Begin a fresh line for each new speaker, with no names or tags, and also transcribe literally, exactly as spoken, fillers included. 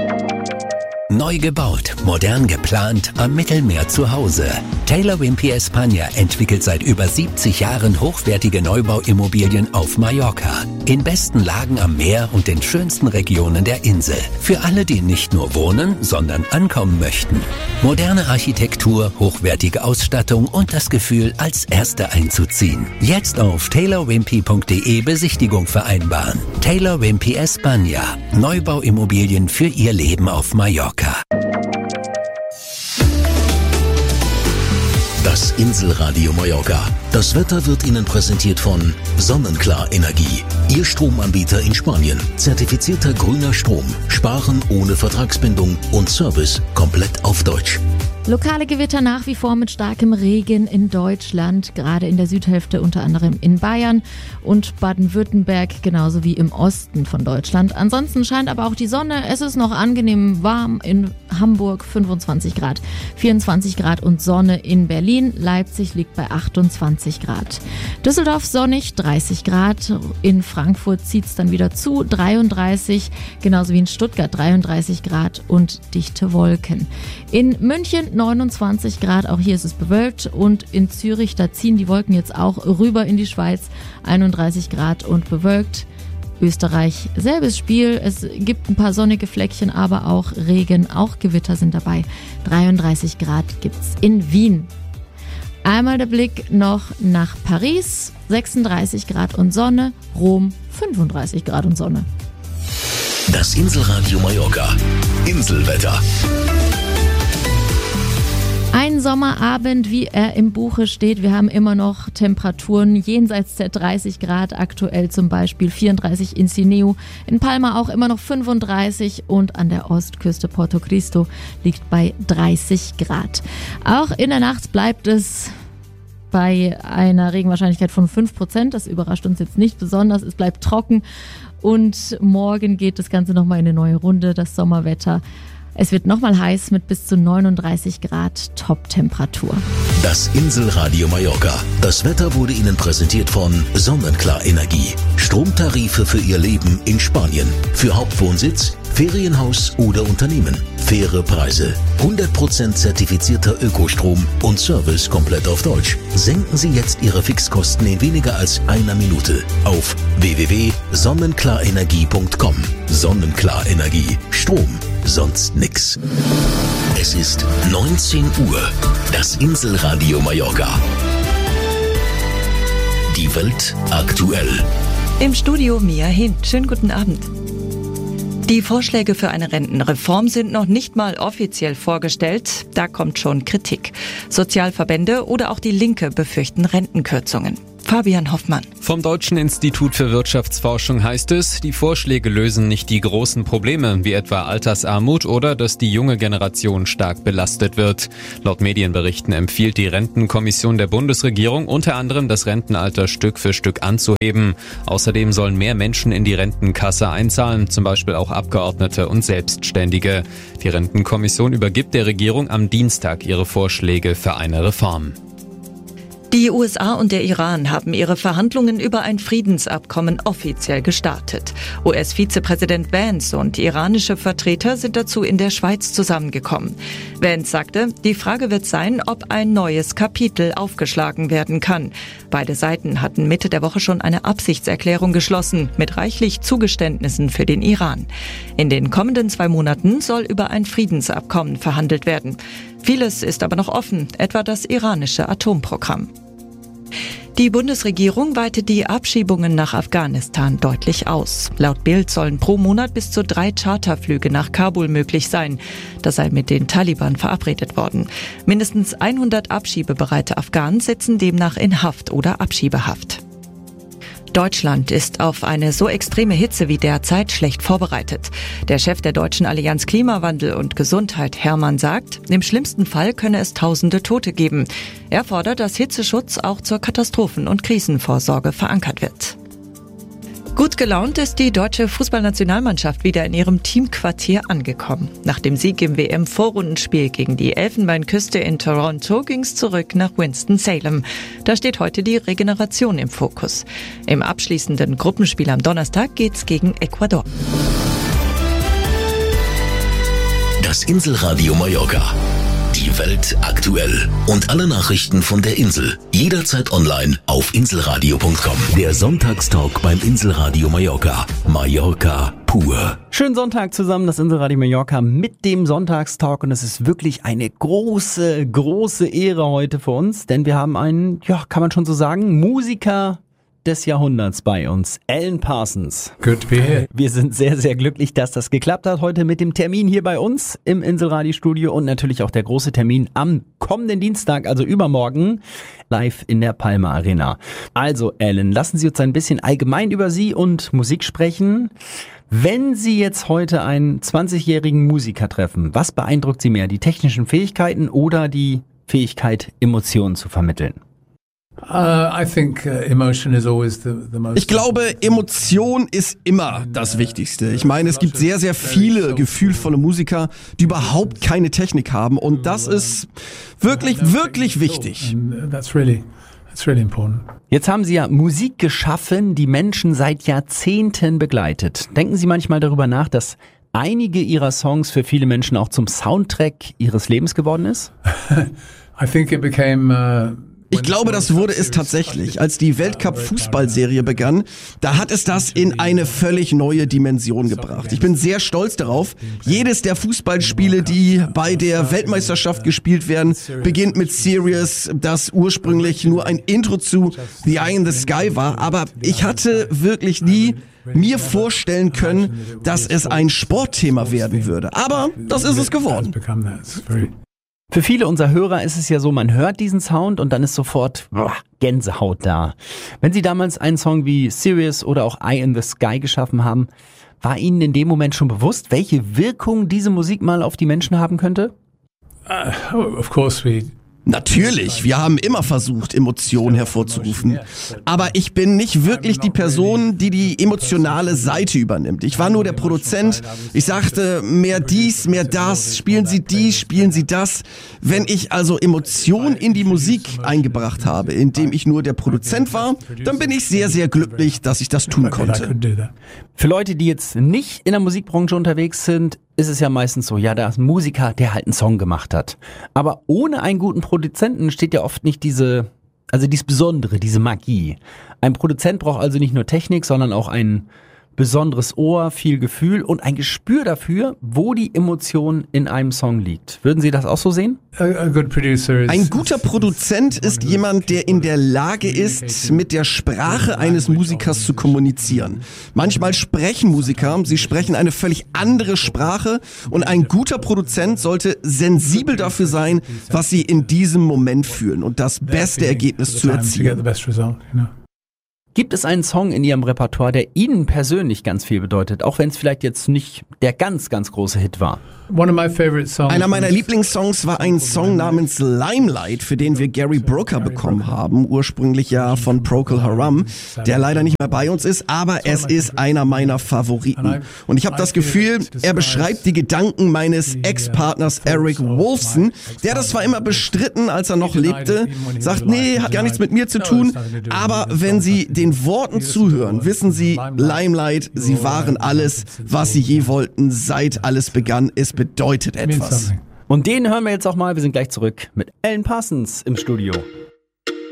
Neu gebaut, modern geplant, am Mittelmeer zu Hause. Taylor Wimpey España entwickelt seit über siebzig Jahren hochwertige Neubauimmobilien auf Mallorca. In besten Lagen am Meer und den schönsten Regionen der Insel. Für alle, die nicht nur wohnen, sondern ankommen möchten. Moderne Architektur, hochwertige Ausstattung und das Gefühl, als Erste einzuziehen. Jetzt auf taylor wimpey punkt de Besichtigung vereinbaren. Taylor Wimpey España. Neubauimmobilien für Ihr Leben auf Mallorca.
Das Inselradio Mallorca. Das Wetter wird Ihnen präsentiert von Sonnenklar Energie. Ihr Stromanbieter in Spanien. Zertifizierter grüner Strom. Sparen ohne Vertragsbindung und Service komplett auf Deutsch.
Lokale Gewitter nach wie vor mit starkem Regen in Deutschland, gerade in der Südhälfte, unter anderem in Bayern und Baden-Württemberg, genauso wie im Osten von Deutschland. Ansonsten scheint aber auch die Sonne. Es ist noch angenehm warm in Hamburg, fünfundzwanzig Grad, vierundzwanzig Grad und Sonne in Berlin. Leipzig liegt bei achtundzwanzig Grad. Düsseldorf sonnig, dreißig Grad. In Frankfurt zieht es dann wieder zu, dreiunddreißig, genauso wie in Stuttgart, dreiunddreißig Grad und dichte Wolken. In München neunundzwanzig Grad, auch hier ist es bewölkt, und in Zürich, da ziehen die Wolken jetzt auch rüber in die Schweiz, einunddreißig Grad und bewölkt. Österreich, selbes Spiel, es gibt ein paar sonnige Fleckchen, aber auch Regen, auch Gewitter sind dabei. dreiunddreißig Grad gibt's in Wien. Einmal der Blick noch nach Paris, sechsunddreißig Grad und Sonne, Rom fünfunddreißig Grad und Sonne.
Das Inselradio Mallorca. Inselwetter.
Ein Sommerabend, wie er im Buche steht. Wir haben immer noch Temperaturen jenseits der dreißig Grad, aktuell zum Beispiel vierunddreißig in Sineu, in Palma auch immer noch fünfunddreißig und an der Ostküste Porto Cristo liegt bei dreißig Grad. Auch in der Nacht bleibt es bei einer Regenwahrscheinlichkeit von fünf Prozent. Das überrascht uns jetzt nicht besonders. Es bleibt trocken und morgen geht das Ganze nochmal in eine neue Runde, das Sommerwetter. Es wird nochmal heiß mit bis zu neununddreißig Grad Top-Temperatur.
Das Inselradio Mallorca. Das Wetter wurde Ihnen präsentiert von Sonnenklar Energie. Stromtarife für Ihr Leben in Spanien. Für Hauptwohnsitz, Ferienhaus oder Unternehmen. Faire Preise. hundert Prozent zertifizierter Ökostrom und Service komplett auf Deutsch. Senken Sie jetzt Ihre Fixkosten in weniger als einer Minute auf w w w punkt sonnenklarenergie punkt com. Sonnenklar Energie. Strom. Sonst nix. Es ist neunzehn Uhr. Das Inselradio Mallorca. Die Welt aktuell.
Im Studio Mia Hin. Schönen guten Abend. Die Vorschläge für eine Rentenreform sind noch nicht mal offiziell vorgestellt. Da kommt schon Kritik. Sozialverbände oder auch die Linke befürchten Rentenkürzungen. Fabian Hoffmann.
Vom Deutschen Institut für Wirtschaftsforschung heißt es, die Vorschläge lösen nicht die großen Probleme, wie etwa Altersarmut oder dass die junge Generation stark belastet wird. Laut Medienberichten empfiehlt die Rentenkommission der Bundesregierung unter anderem, das Rentenalter Stück für Stück anzuheben. Außerdem sollen mehr Menschen in die Rentenkasse einzahlen, zum Beispiel auch Abgeordnete und Selbstständige. Die Rentenkommission übergibt der Regierung am Dienstag ihre Vorschläge für eine Reform.
Die U S A und der Iran haben ihre Verhandlungen über ein Friedensabkommen offiziell gestartet. U S-Vizepräsident Vance und iranische Vertreter sind dazu in der Schweiz zusammengekommen. Vance sagte, die Frage wird sein, ob ein neues Kapitel aufgeschlagen werden kann. Beide Seiten hatten Mitte der Woche schon eine Absichtserklärung geschlossen, mit reichlich Zugeständnissen für den Iran. In den kommenden zwei Monaten soll über ein Friedensabkommen verhandelt werden. Vieles ist aber noch offen, etwa das iranische Atomprogramm. Die Bundesregierung weitet die Abschiebungen nach Afghanistan deutlich aus. Laut Bild sollen pro Monat bis zu drei Charterflüge nach Kabul möglich sein. Das sei mit den Taliban verabredet worden. Mindestens hundert abschiebebereite Afghanen sitzen demnach in Haft oder Abschiebehaft. Deutschland ist auf eine so extreme Hitze wie derzeit schlecht vorbereitet. Der Chef der Deutschen Allianz Klimawandel und Gesundheit, Hermann, sagt, im schlimmsten Fall könne es tausende Tote geben. Er fordert, dass Hitzeschutz auch zur Katastrophen- und Krisenvorsorge verankert wird. Gut gelaunt ist die deutsche Fußballnationalmannschaft wieder in ihrem Teamquartier angekommen. Nach dem Sieg im W M-Vorrundenspiel gegen die Elfenbeinküste in Toronto ging's zurück nach Winston-Salem. Da steht heute die Regeneration im Fokus. Im abschließenden Gruppenspiel am Donnerstag geht's gegen Ecuador.
Inselradio Mallorca. Die Welt aktuell und alle Nachrichten von der Insel jederzeit online auf inselradio punkt com. Der Sonntagstalk beim Inselradio Mallorca. Mallorca pur.
Schönen Sonntag zusammen, das Inselradio Mallorca mit dem Sonntagstalk, und es ist wirklich eine große, große Ehre heute für uns, denn wir haben einen, ja, kann man schon so sagen, Musiker des Jahrhunderts bei uns, Alan Parsons.
Good to be here.
Wir sind sehr, sehr glücklich, dass das geklappt hat heute mit dem Termin hier bei uns im Inselradio-Studio und natürlich auch der große Termin am kommenden Dienstag, also übermorgen, live in der Palma Arena. Also Alan, lassen Sie uns ein bisschen allgemein über Sie und Musik sprechen. Wenn Sie jetzt heute einen zwanzigjährigen Musiker treffen, was beeindruckt Sie mehr, die technischen Fähigkeiten oder die Fähigkeit, Emotionen zu vermitteln?
Ich glaube, Emotion ist immer das Wichtigste. Ich meine, es gibt sehr, sehr viele gefühlvolle Musiker, die überhaupt keine Technik haben, und das ist wirklich, wirklich wichtig.
Jetzt haben Sie ja Musik geschaffen, die Menschen seit Jahrzehnten begleitet. Denken Sie manchmal darüber nach, dass einige Ihrer Songs für viele Menschen auch zum Soundtrack ihres Lebens geworden ist?
I think it became uh
Ich glaube, das wurde es tatsächlich. Als die Weltcup-Fußballserie begann, da hat es das in eine völlig neue Dimension gebracht. Ich bin sehr stolz darauf. Jedes der Fußballspiele, die bei der Weltmeisterschaft gespielt werden, beginnt mit Sirius, das ursprünglich nur ein Intro zu The Eye in the Sky war. Aber ich hatte wirklich nie mir vorstellen können, dass es ein Sportthema werden würde. Aber das ist es geworden.
Für viele unserer Hörer ist es ja so, man hört diesen Sound und dann ist sofort boah, Gänsehaut da. Wenn Sie damals einen Song wie Sirius oder auch Eye in the Sky geschaffen haben, war Ihnen in dem Moment schon bewusst, welche Wirkung diese Musik mal auf die Menschen haben könnte?
Uh, of course we
Natürlich, wir haben immer versucht, Emotionen hervorzurufen. Aber ich bin nicht wirklich die Person, die die emotionale Seite übernimmt. Ich war nur der Produzent. Ich sagte, mehr dies, mehr das, spielen Sie dies, spielen Sie das. Wenn ich also Emotionen in die Musik eingebracht habe, indem ich nur der Produzent war, dann bin ich sehr, sehr glücklich, dass ich das tun konnte.
Für Leute, die jetzt nicht in der Musikbranche unterwegs sind, ist es ja meistens so, ja, da ist ein Musiker, der halt einen Song gemacht hat. Aber ohne einen guten Produzenten steht ja oft nicht diese, also dieses Besondere, diese Magie. Ein Produzent braucht also nicht nur Technik, sondern auch ein besonderes Ohr, viel Gefühl und ein Gespür dafür, wo die Emotion in einem Song liegt. Würden Sie das auch so sehen?
Ein guter Produzent ist jemand, der in der Lage ist, mit der Sprache eines Musikers zu kommunizieren. Manchmal sprechen Musiker, sie sprechen eine völlig andere Sprache, und ein guter Produzent sollte sensibel dafür sein, was sie in diesem Moment fühlen und das beste Ergebnis zu erzielen.
Gibt es einen Song in Ihrem Repertoire, der Ihnen persönlich ganz viel bedeutet, auch wenn es vielleicht jetzt nicht der ganz, ganz große Hit war?
Einer meiner Lieblingssongs war ein Song namens Limelight, für den wir Gary Brooker bekommen haben, ursprünglich ja von Procol Harum, der leider nicht mehr bei uns ist, aber es ist einer meiner Favoriten. Und ich habe das Gefühl, er beschreibt die Gedanken meines Ex-Partners Eric Wolfson, der das zwar immer bestritten, als er noch lebte, sagt, nee, hat gar nichts mit mir zu tun, aber wenn Sie den Worten zuhören, wissen Sie, Limelight, Sie waren alles, was Sie je wollten, seit alles begann. Es bedeutet etwas.
Und den hören wir jetzt auch mal. Wir sind gleich zurück mit Alan Parsons im Studio.